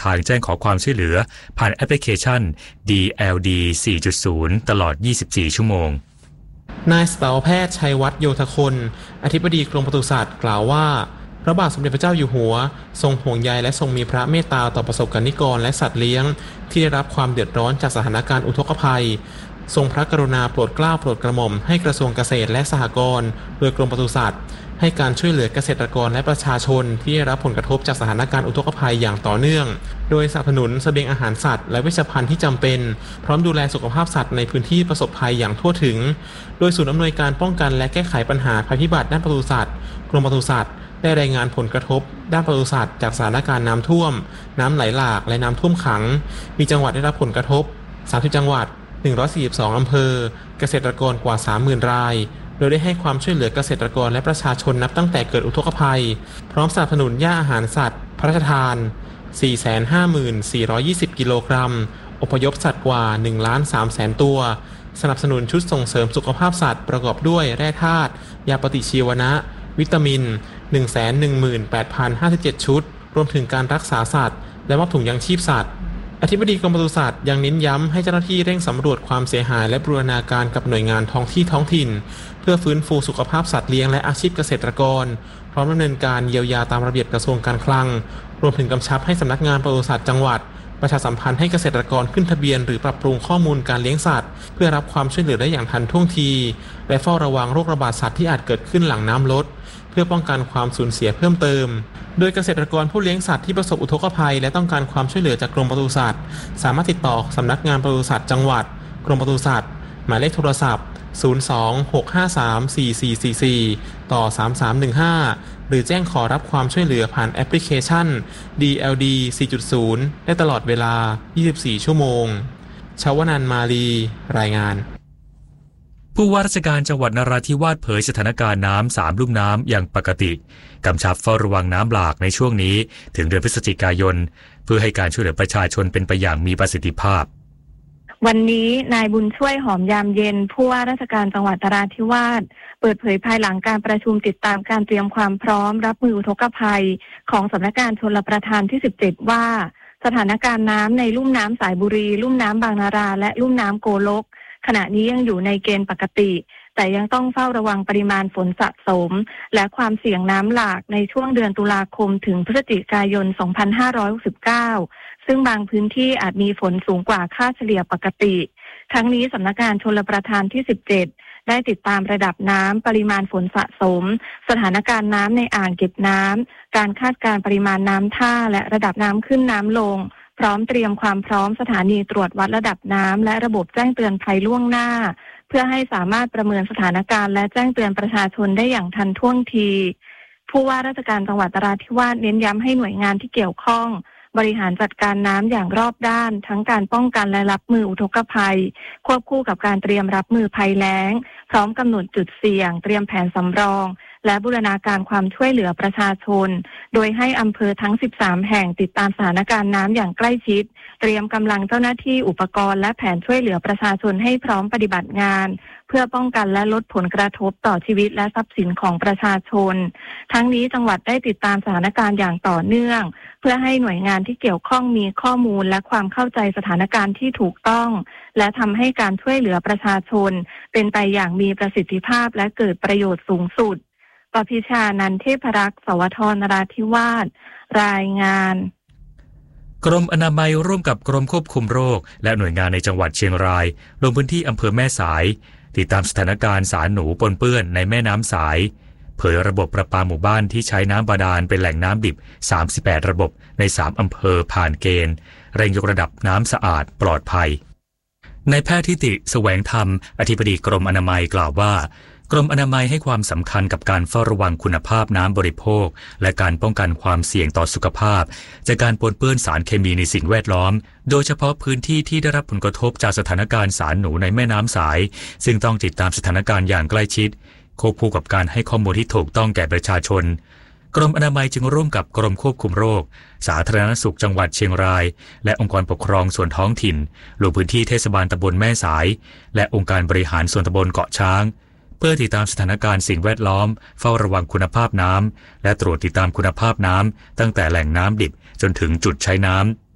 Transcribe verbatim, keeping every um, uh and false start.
ทางแจ้งขอความช่วยเหลือผ่านแอปพลิเคชัน ดี แอล ดี สี่ จุด ศูนย์ ตลอด ยี่สิบสี่ ชั่วโมงนายสัตวแพทย์ชัยวัฒน์โยธคนอธิบดีกรมปศุสัตว์กล่าวว่าพระบาทสมเด็จพระเจ้าอยู่หัวทรงห่วงใยและทรงมีพระเมตตาต่อประสบกนิกรและสัตว์เลี้ยงที่ได้รับความเดือดร้อนจากสถานการณ์อุทกภัยทรงพระกรุณาโปรดเกล้าโปรดกระหม่อมให้กระทรวงเกษตรและสหกรณ์โดยกรมปศุสัตว์ให้การช่วยเหลือเกษตรกรและประชาชนที่ได้รับผลกระทบจากสถานการณ์อุทกภัยอย่างต่อเนื่องโดยสนับสนุนเสบียงอาหารสัตว์และเวชภัณฑ์ที่จำเป็นพร้อมดูแลสุขภาพสัตว์ในพื้นที่ประสบภัยอย่างทั่วถึงโดยศูนย์อำนวยการป้องกันและแก้ไขปัญหาภัยพิบัติด้านปศุสัตว์กรมปศุสัตว์ได้รายงานผลกระทบด้านปศุสัตว์จากสถานการณ์น้ำท่วมน้ำไหลหลากและน้ำท่วมขังมีจังหวัดได้รับผลกระทบสามสิบจังหวัดหนึ่งร้อยสี่สิบสองอำเภอเกษตรกรกว่า สามหมื่น รายโดยได้ให้ความช่วยเหลือเกษตรกรและประชาชนนับตั้งแต่เกิดอุทกภัยพร้อมสนับสนุนหญ้าอาหารสัตว์พระราชทาน สี่แสนห้าหมื่นสี่ร้อยยี่สิบ กิโลกรัมอพยพสัตว์กว่า หนึ่งล้านสามแสน ตัวสนับสนุนชุดส่งเสริมสุขภาพสัตว์ประกอบด้วยแร่ธาตุยาปฏิชีวนะวิตามิน หนึ่งแสนหนึ่งหมื่นแปดพันห้าสิบเจ็ด ชุดรวมถึงการรักษาสัตว์และมอบถุงยางชีพสัตว์อธิบดีกรมปศุสัตว์ยังเน้นย้ำให้เจ้าหน้าที่เร่งสำรวจความเสียหายและบูรณาการกับหน่วยงานท้องที่ท้องถิ่นเพื่อฟื้นฟูสุขภาพสัตว์เลี้ยงและอาชีพเกษตรกรพร้อมดำเนินการเยียวยาตามระเบียบกระทรวงการคลังรวมถึงกำชับให้สำนักงานปศุสัตว์จังหวัดประชาสัมพันธ์ให้เกษตรกรขึ้นทะเบียนหรือปรับปรุงข้อมูลการเลี้ยงสัตว์เพื่อรับความช่วยเหลือได้อย่างทันท่วงทีและเฝ้าระวังโรคระบาดสัตว์ที่อาจเกิดขึ้นหลังน้ำลดเพื่อป้องกันความสูญเสียเพิ่มเติมโดยเกษตรกรผู้เลี้ยงสัตว์ที่ประสบอุทกภัยและต้องการความช่วยเหลือจากกรมปศุสัตว์สามารถติดต่อสำนักงานปศุสัตว์จังหวัดกรมปศุสัตว์หมายเลขโทรศัพท์ศูนย์ สอง หก ห้า สาม สี่ สี่ สี่ สี่ต่อสามสามหนึ่งห้าหรือแจ้งขอรับความช่วยเหลือผ่านแอปพลิเคชัน ดี แอล ดี สี่ จุด ศูนย์ ได้ตลอดเวลายี่สิบสี่ชั่วโมงชวนันท์มาลีรายงานผู้ว่าราชการจังหวัดนราธิวาสเผยสถานการณ์น้ำสามลุ่มน้ำอย่างปกติกำชับเฝ้าระวังน้ำหลากในช่วงนี้ถึงเดือนพฤศจิกายนเพื่อให้การช่วยเหลือประชาชนเป็นไปอย่างมีประสิทธิภาพวันนี้นายบุญช่วยหอมยามเย็นผู้ว่าราชการจังหวัดนราธิวาสเปิดเผยภายหลังการประชุมติดตามการเตรียมความพร้อมรับมืออุทกภัยของสำนักงานชลประทานที่สิบเจ็ดว่าสถานการณ์น้ำในลุ่มน้ำสายบุรีลุ่มน้ำบางนาราและลุ่มน้ำโกลกขณะนี้ยังอยู่ในเกณฑ์ปกติแต่ยังต้องเฝ้าระวังปริมาณฝนสะสมและความเสี่ยงน้ำหลากในช่วงเดือนตุลาคมถึงพฤศจิกายน สองพันห้าร้อยหกสิบเก้า ซึ่งบางพื้นที่อาจมีฝนสูงกว่าค่าเฉลี่ยปกติทั้งนี้สำนักงานชลประทานที่สิบเจ็ดได้ติดตามระดับน้ำปริมาณฝนสะสมสถานการณ์น้ำในอ่างเก็บน้ำการคาดการณ์ปริมาณน้ำท่าและระดับน้ำขึ้นน้ำลงพร้อมเตรียมความพร้อมสถานีตรวจวัดระดับน้ำและระบบแจ้งเตือนภัยล่วงหน้าเพื่อให้สามารถประเมินสถานการณ์และแจ้งเตือนประชาชนได้อย่างทันท่วงทีผู้ว่าราชการจังหวัดนราธิวาสเน้นย้ำให้หน่วยงานที่เกี่ยวข้องบริหารจัดการน้ำอย่างรอบด้านทั้งการป้องกันและรับมืออุทกภัยควบคู่กับการเตรียมรับมือภัยแล้งพร้อมกำหนดจุดเสี่ยงเตรียมแผนสำรองและบูรณาการความช่วยเหลือประชาชนโดยให้อำเภอทั้งสิบสามแห่งติดตามสถานการณ์น้ำอย่างใกล้ชิดเตรียมกำลังเจ้าหน้าที่อุปกรณ์และแผนช่วยเหลือประชาชนให้พร้อมปฏิบัติงานเพื่อป้องกันและลดผลกระทบต่อชีวิตและทรัพย์สินของประชาชนทั้งนี้จังหวัดได้ติดตามสถานการณ์อย่างต่อเนื่องเพื่อให้หน่วยงานที่เกี่ยวข้องมีข้อมูลและความเข้าใจสถานการณ์ที่ถูกต้องและทำให้การช่วยเหลือประชาชนเป็นไปอย่างมีประสิทธิภาพและเกิดประโยชน์สูงสุดปพิชานันท์เทพรักษ์สวท นราธิวาสรายงานกรมอนามัยร่วมกับกรมควบคุมโรคและหน่วยงานในจังหวัดเชียงรายลงพื้นที่อำเภอแม่สายติดตามสถานการณ์สารหนูปนเปื้อนในแม่น้ำสายเผยระบบประปาหมู่บ้านที่ใช้น้ำบาดาลเป็นแหล่งน้ำดิบสามสิบแปดระบบในสามอำเภอผ่านเกณฑ์เร่งยกระดับน้ำสะอาดปลอดภัยนายแพทย์ทิติแสวงธรรมอธิบดีกรมอนามัยกล่าวว่ากรมอนามัยให้ความสำคัญกับการเฝ้าระวังคุณภาพน้ำบริโภคและการป้องกันความเสี่ยงต่อสุขภาพจากการปนเปื้อนสารเคมีในสิ่งแวดล้อมโดยเฉพาะพื้นที่ที่ได้รับผลกระทบจากสถานการณ์สารหนูในแม่น้ำสายซึ่งต้องติดตามสถานการณ์อย่างใกล้ชิดควบคู่กับการให้ข้อมูลที่ถูกต้องแก่ประชาชนกรมอนามัยจึงร่วมกับกรมควบคุมโรคสาธารณสุขจังหวัดเชียงรายและองค์กรปกครองส่วนท้องถิ่นลงพื้นที่เทศบาลตำบลแม่สายและองค์การบริหารส่วนตำบลเกาะช้างเพื่อติดตามสถานการณ์สิ่งแวดล้อมเฝ้าระวังคุณภาพน้ำและตรวจติดตามคุณภาพน้ำตั้งแต่แหล่งน้ำดิบจนถึงจุดใช้น้ำ